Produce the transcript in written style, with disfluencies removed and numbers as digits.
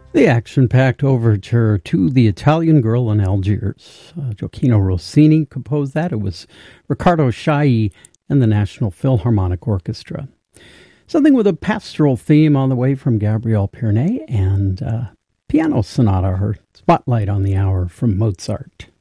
The action-packed overture to The Italian Girl in Algiers. Gioacchino Rossini composed that. It was Riccardo Chailly and the National Philharmonic Orchestra. Something with a pastoral theme on the way from Gabrielle Pierné, and Piano Sonata, her spotlight on the hour from Mozart.